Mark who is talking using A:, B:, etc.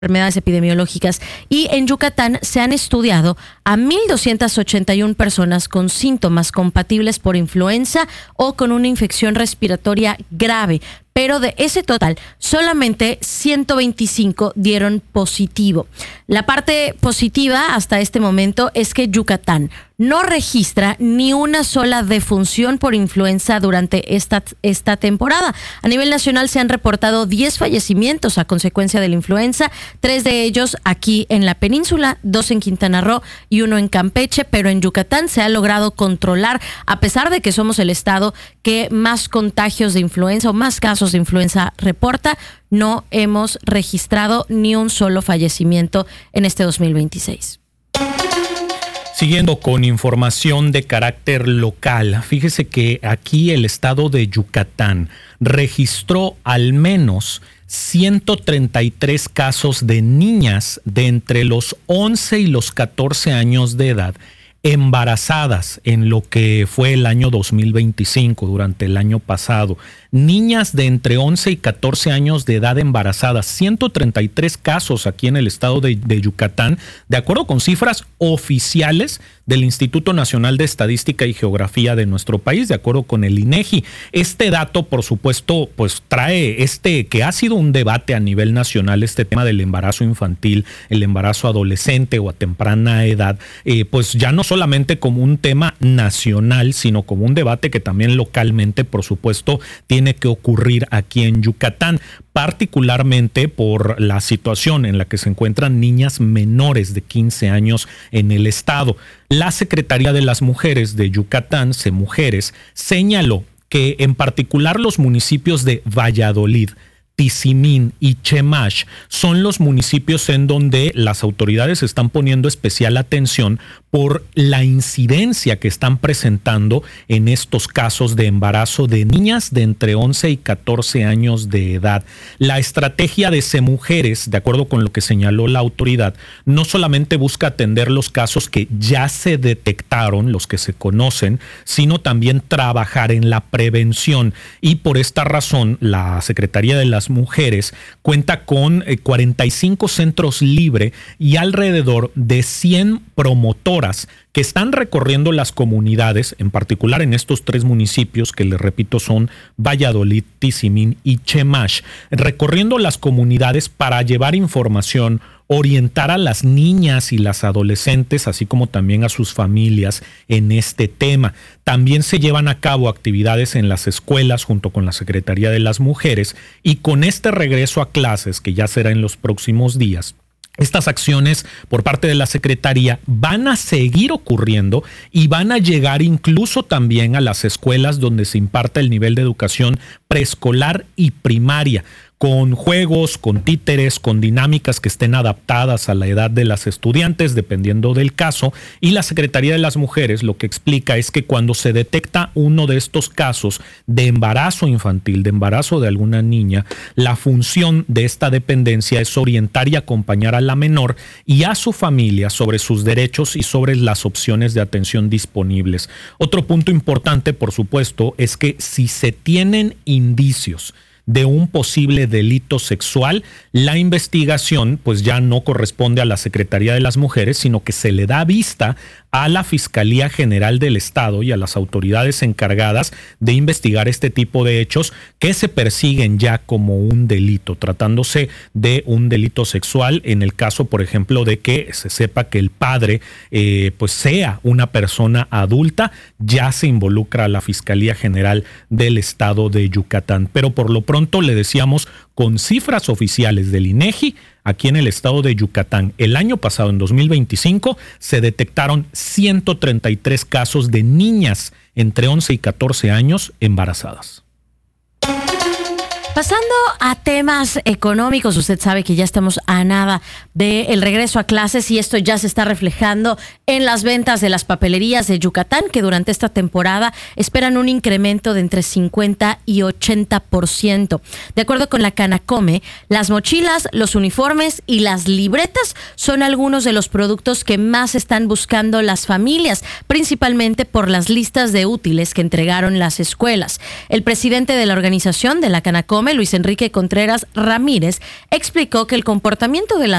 A: enfermedades epidemiológicas, y en Yucatán se han estudiado a 1,281 personas con síntomas compatibles por influenza o con una infección respiratoria grave, pero de ese total solamente 125 dieron positivo. La parte positiva hasta este momento es que Yucatán no registra ni una sola defunción por influenza durante esta temporada. A nivel nacional se han reportado 10 fallecimientos a consecuencia de la influenza, 3 de ellos aquí en la península, 2 en Quintana Roo y 1 en Campeche, pero en Yucatán se ha logrado controlar, a pesar de que somos el estado que más contagios de influenza o más casos de influenza reporta. No hemos registrado ni un solo fallecimiento en este 2026.
B: Siguiendo con información de carácter local, fíjese que aquí el estado de Yucatán registró al menos 133 casos de niñas de entre los 11 y los 14 años de edad embarazadas en lo que fue el año 2025, durante el año pasado. Niñas de entre 11 y 14 años de edad embarazadas, 133 casos aquí en el estado de Yucatán, de acuerdo con cifras oficiales del Instituto Nacional de Estadística y Geografía de nuestro país, de acuerdo con el INEGI. Este dato, por supuesto, pues trae que ha sido un debate a nivel nacional, este tema del embarazo infantil, el embarazo adolescente o a temprana edad, pues ya no solamente como un tema nacional, sino como un debate que también localmente, por supuesto, tiene que ocurrir aquí en Yucatán, particularmente por la situación en la que se encuentran niñas menores de 15 años en el estado. La Secretaría de las Mujeres de Yucatán, Semujeres, señaló que en particular los municipios de Valladolid, Tizimín y Chemash son los municipios en donde las autoridades están poniendo especial atención por la incidencia que están presentando en estos casos de embarazo de niñas de entre 11 y 14 años de edad. La estrategia de Semujeres, de acuerdo con lo que señaló la autoridad, no solamente busca atender los casos que ya se detectaron, los que se conocen, sino también trabajar en la prevención. Y por esta razón, la Secretaría de las Mujeres cuenta con 45 centros libre y alrededor de 100 promotoras que están recorriendo las comunidades, en particular en estos 3 municipios que les repito son Valladolid, Tizimín y Chemash, recorriendo las comunidades para llevar información, orientar a las niñas y las adolescentes, así como también a sus familias en este tema. También se llevan a cabo actividades en las escuelas junto con la Secretaría de las Mujeres, y con este regreso a clases, que ya será en los próximos días, estas acciones por parte de la Secretaría van a seguir ocurriendo y van a llegar incluso también a las escuelas donde se imparte el nivel de educación preescolar y primaria, con juegos, con títeres, con dinámicas que estén adaptadas a la edad de las estudiantes, dependiendo del caso. Y la Secretaría de las Mujeres lo que explica es que cuando se detecta uno de estos casos de embarazo infantil, de embarazo de alguna niña, la función de esta dependencia es orientar y acompañar a la menor y a su familia sobre sus derechos y sobre las opciones de atención disponibles. Otro punto importante, por supuesto, es que si se tienen indicios de un posible delito sexual, la investigación pues ya no corresponde a la Secretaría de las Mujeres, sino que se le da vista a la Fiscalía General del Estado y a las autoridades encargadas de investigar este tipo de hechos que se persiguen ya como un delito, tratándose de un delito sexual en el caso, por ejemplo, de que se sepa que el padre pues sea una persona adulta, ya se involucra a la Fiscalía General del Estado de Yucatán. Pero por lo pronto le decíamos, con cifras oficiales del INEGI, aquí en el estado de Yucatán, el año pasado, en 2025, se detectaron 133 casos de niñas entre 11 y 14 años embarazadas.
A: Pasando a temas económicos, usted sabe que ya estamos a nada del regreso a clases y esto ya se está reflejando en las ventas de las papelerías de Yucatán, que durante esta temporada esperan un incremento de entre 50 y 80%. De acuerdo con la Canacome, las mochilas, los uniformes y las libretas son algunos de los productos que más están buscando las familias, principalmente por las listas de útiles que entregaron las escuelas. El presidente de la organización de la Canacome, SOME, Luis Enrique Contreras Ramírez, explicó que el comportamiento de las